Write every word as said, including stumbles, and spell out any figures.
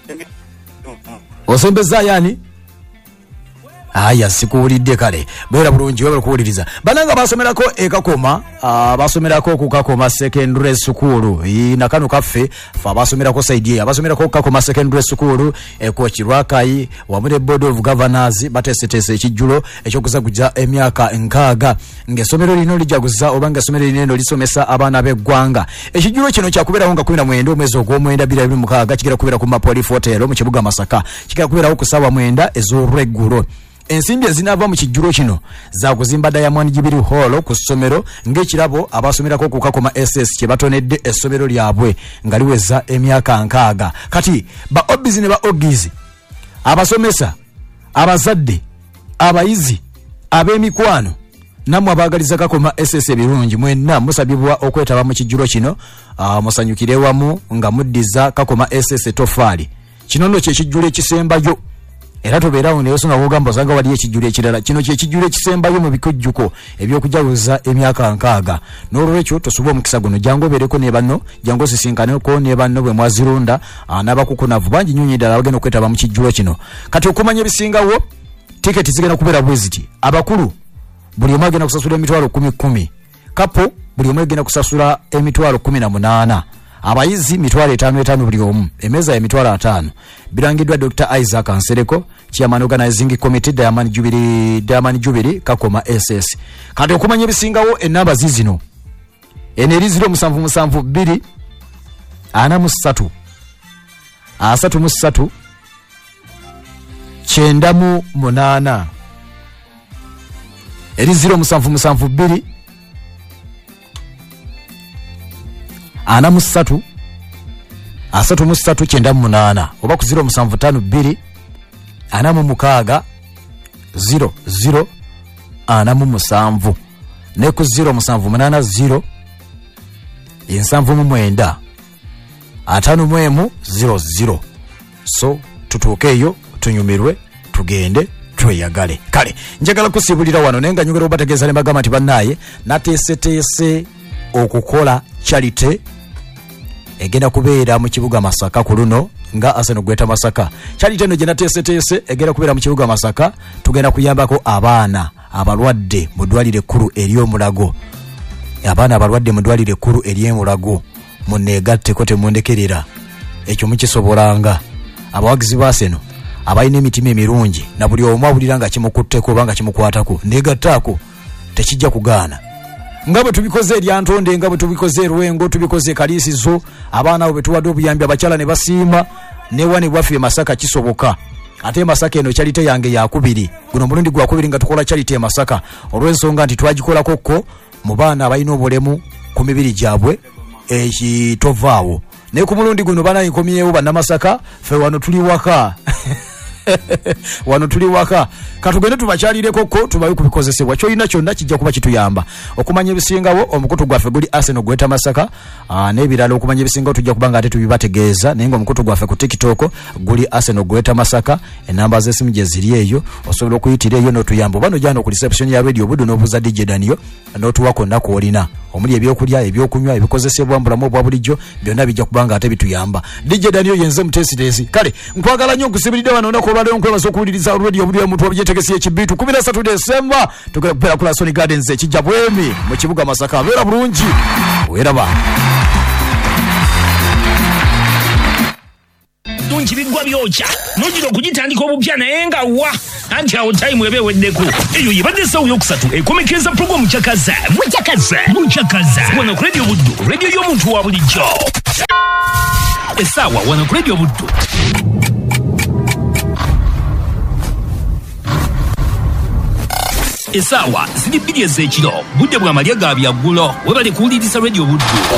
Osembeza yani aya sikuwulidde kale bwera bulungi wewe kuwuliriza bananga basomerako ekakoma uh, basomerako ku Kakoma secondary school ina kanu kaffe fa basomerako side abasomerako Kakoma secondary school eko Chirwakai wamure board of governors batesetese ekijjulo ekyokuzaguja emyaka nkaaga ngesomero lino lijaguza obanga somero lino lisomesa abaana beggwanga ekijjulo kino kyakubera nga kumi na mwenda omwezi ogw'omwenda bbiri abiri mu mukaaga kigera kubera ku Mapoli Hotel mu kibuga Masaka kigera kubera ku sawa mwenda ez'olweggulo. Ensimbi ezinava mu kijjulo kino za kuzimba Diamond Jubilee Hall ku ssomero ng'ekirabo abasomerako ku Kakoma S S kye batonedde essomero lyabwe nga liweza emyaka nkaaga. Kati ba obizi ne ba ogizi abasomesa abazadde abayizi ab'emikwano namwe abaagaliza Kakoma S S ebirungi mwenna musabibwa okwetaba mu kijjulo kino uh, musanyukire wamu nga muddiza Kakoma S S tofaali kino nno kye kijjulo ekisembayo. Era tobeerawo ne osonga kugamba osanga wali ekijjulo ekirala kino kye kijjulo ekisembayo mu bikujjuko ebyokujaguza emyaka nkaaga. N'olwekyo tosuba omukisa guno jangu obeereko ne banno jangu osisinkанeko ne banno bwe mwazirunda n'abakukunavu bangi nyonyi ddala bagenda okwetaba mu kijjulo kino. Kati okumanya ebisingawo tiketi zigenda kubeera bweziti abakulu buli omu agenda kusasula emitwalo kumi kumi kapo buli omu agenda kusasula emitwalo kumi na munaana abayizi mitwalo etaano etaano buli omu emeza ya mitwalo ataano birangiddwa Doctor Isaac Ansereko chairman organizing committee Diamond Jubilee Diamond Jubilee Kakoma S S. Kati okumanya ebisingawo enamba zizino eneri ziro musanvu musanvu bbiri ana musatu asatu musatu kyenda mu munaana eri ziro musanvu musanvu bbiri ana musatu asatu musatu kyenda mu munaana oba ku ziro musanvu ttaano bbiri ana mu mukaaga ziro ziro ana mu musanvu ne ku ziro musanvu munaana ziro ensanvu mu mwenda ataano mu emu ziro ziro. So tutuukeeyo tunyumirwe tugende tweyagale. Kale njagala kusibulira wano naye nga nyongera obategeeza ne bagamba nti bannaaye nateeseteese okukola charity egenda kubeera mu kibuga Masaka ku luno nga Aseno Gweta Masaka. Charity eno gye nateeseteese egenda kubeera mu kibuga Masaka tugenda kuyambako abaana abalwadde mu ddwaliro ekkulu ery'omulago. Abaana abalwadde mu ddwaliro ekkulu ery'omulago munneegatteko temundekerera ekyo mukisobolanga. Abawagizi ba Aseno abalina emitima emirungi na buli omu awulira nga kimukutteko oba nga kimukwatako nneegattaako tekijja kugaana. Nga bwe tubikoze eryantonde nga bwe tubikoze Rwengo tubikoze Kaliisizo abaana abo betuwadde obuyambi abakyala ne basiima ne wani bwaffe Masaka kisoboka. Ate Masaka eno charity yange yakubiri guno mulundi gwakubiri nga tukola charity e Masaka olw'ensonga nti twagikolako ko mu baana abalina obulemu ku mibiri gyabwe ekitovaawo naye ku mulundi guno baana enkomyewo bannamasaka ffe wano tuli waka wano tuli waka katugende tubakyalireko ko tubayo kubikozesebwa kyolina kyonna kijja kuba kituyamba okumanya ebisingawo. Omukutu gwaffe guli Aseno Gweta Masaka n'ebirala okumanya ebisingawo tujja kubanga ate tubibategeeza naye nga omukutu gwaffe ku TikTok guli Aseno Gweta Masaka. Enamba z'essimu gye ziri eyo osobola okuyitira eyo n'otuyamba oba nojjana ku reception ya radio budde n'obuuza D J Daniyo n'otuwa konna kwolina omuli ebyokulya ebyokunywa ebikozesebwa mu bulamu obwa bulijjo byonna bijja kubanga ate bituyamba. D J Daniyo yenze muteesiteesi. Kale nkwagala nnyo okusibiridde wano olunaku olwaleero nkwebaza okuwuliriza radio buli omuntu wabyetegesi ekibiitu kumi na ssatu Desemba tugenda kubeera ku Lasoni Gardens ekijja bwemi mu kibuga Masaka. Beera bulungi weeraba. Tunchi bigwa byokya nojira okugitandika obupya naye nga wa anti awo time ebe weddeko eyo yibadde sawu yokusatu ekomekeza program Mukyakaza Mukyakaza Mukyakaza wano ku Radio Buddu radio y'omuntu wa bulijjo esawa wano ku Radio Buddu esawa ziri bbiri ez'ekiro budde bwa malya ga byaggulo webale kuwuliriza Radio Buddu.